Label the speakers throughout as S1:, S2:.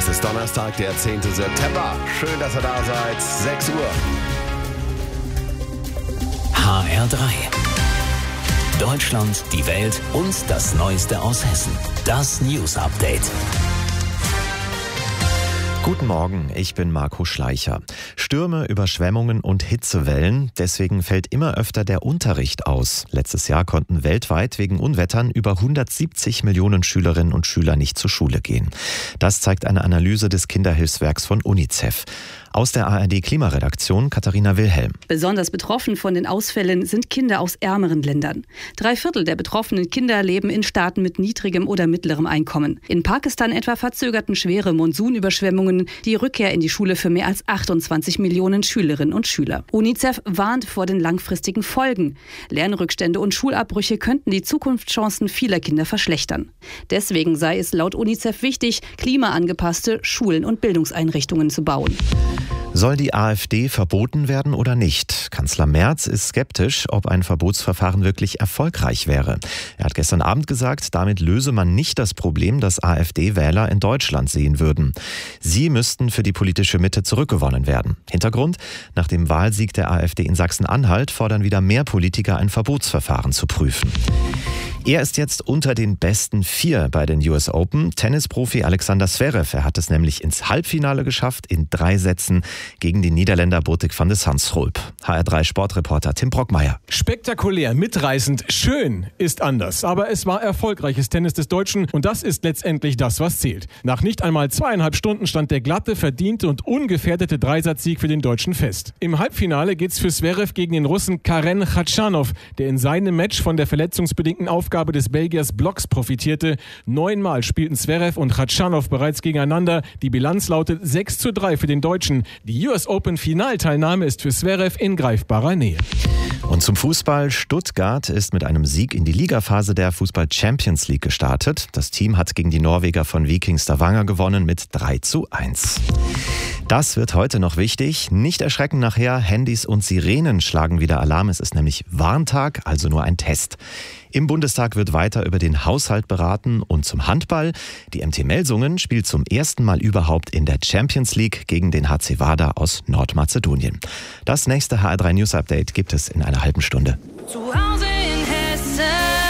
S1: Es ist Donnerstag, der 10. September. Schön, dass ihr da seid. 6 Uhr.
S2: HR3. Deutschland, die Welt und das Neueste aus Hessen. Das News Update.
S3: Guten Morgen, ich bin Marco Schleicher. Stürme, Überschwemmungen und Hitzewellen, deswegen fällt immer öfter der Unterricht aus. Letztes Jahr konnten weltweit wegen Unwettern über 170 Millionen Schülerinnen und Schüler nicht zur Schule gehen. Das zeigt eine Analyse des Kinderhilfswerks von UNICEF. Aus der ARD-Klimaredaktion Katharina Wilhelm.
S4: Besonders betroffen von den Ausfällen sind Kinder aus ärmeren Ländern. 3/4 der betroffenen Kinder leben in Staaten mit niedrigem oder mittlerem Einkommen. In Pakistan etwa verzögerten schwere Monsunüberschwemmungen die Rückkehr in die Schule für mehr als 28 Millionen Schülerinnen und Schüler. UNICEF warnt vor den langfristigen Folgen. Lernrückstände und Schulabbrüche könnten die Zukunftschancen vieler Kinder verschlechtern. Deswegen sei es laut UNICEF wichtig, klimaangepasste Schulen und Bildungseinrichtungen zu bauen.
S3: Soll die AfD verboten werden oder nicht? Kanzler Merz ist skeptisch, ob ein Verbotsverfahren wirklich erfolgreich wäre. Er hat gestern Abend gesagt, damit löse man nicht das Problem, das AfD-Wähler in Deutschland sehen würden. Sie müssten für die politische Mitte zurückgewonnen werden. Hintergrund: Nach dem Wahlsieg der AfD in Sachsen-Anhalt fordern wieder mehr Politiker, ein Verbotsverfahren zu prüfen. Er ist jetzt unter den besten 4 bei den US Open. Tennisprofi Alexander Zverev, er hat es nämlich ins Halbfinale geschafft, in 3 Sätzen gegen den Niederländer Botic van de Zandschulp. HR3 Sportreporter Tim Brockmeier.
S5: Spektakulär, mitreißend, schön ist anders. Aber es war erfolgreiches Tennis des Deutschen und das ist letztendlich das, was zählt. Nach nicht einmal 2,5 Stunden stand der glatte, verdiente und ungefährdete Dreisatzsieg für den Deutschen fest. Im Halbfinale geht's für Zverev gegen den Russen Karen Khachanov, der in seinem Match von der verletzungsbedingten Aufgabe des Belgiers Blocks profitierte. 9-mal spielten Zverev und Khachanov bereits gegeneinander. Die Bilanz lautet 6:3 für den Deutschen. Die US Open Finalteilnahme ist für Zverev in greifbarer Nähe.
S3: Und zum Fußball: Stuttgart ist mit einem Sieg in die Ligaphase der Fußball Champions League gestartet. Das Team hat gegen die Norweger von Viking Stavanger gewonnen mit 3:1. Das wird heute noch wichtig. Nicht erschrecken nachher, Handys und Sirenen schlagen wieder Alarm. Es ist nämlich Warntag, also nur ein Test. Im Bundestag wird weiter über den Haushalt beraten und zum Handball. Die MT Melsungen spielt zum ersten Mal überhaupt in der Champions League gegen den HC Vardar aus Nordmazedonien. Das nächste HR3 News Update gibt es in einer halben Stunde.
S6: Zu Hause in Hessen,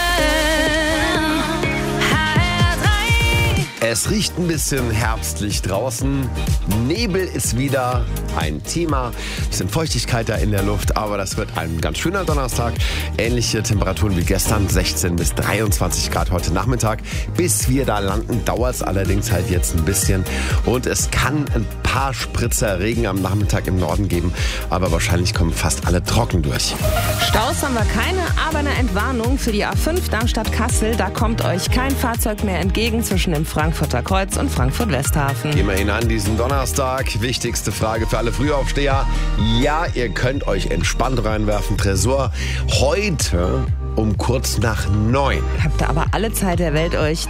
S6: HR3.
S1: Es riecht ein bisschen herbstlich draußen. Nebel ist wieder ein Thema. Ein bisschen Feuchtigkeit da in der Luft, aber das wird ein ganz schöner Donnerstag. Ähnliche Temperaturen wie gestern, 16 bis 23 Grad heute Nachmittag. Bis wir da landen, dauert es allerdings halt jetzt ein bisschen. Und es kann ein paar Spritzer Regen am Nachmittag im Norden geben, aber wahrscheinlich kommen fast alle trocken durch.
S7: Staus haben wir keine, aber eine Entwarnung für die A5 Darmstadt-Kassel. Da kommt euch kein Fahrzeug mehr entgegen zwischen dem Frankfurter Kreuz und Frankfurt-Westhafen.
S1: Gehen wir hinein diesen Donnerstag. Wichtigste Frage für alle Frühaufsteher. Ja, ihr könnt euch entspannt reinwerfen. Tresor heute um kurz nach 9.
S7: Habt ihr aber alle Zeit der Welt, euch